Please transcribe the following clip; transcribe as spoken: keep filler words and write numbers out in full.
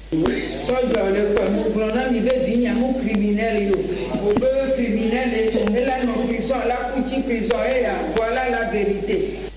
Sọ́jà ọ̀lẹ́ pẹ̀lú gbọ̀nà mi bẹ́ẹ̀ bí yàn mú criminel yo. Mo bẹ́ẹ̀ criminel et là non prison, la couchi prison et voilà la vérité.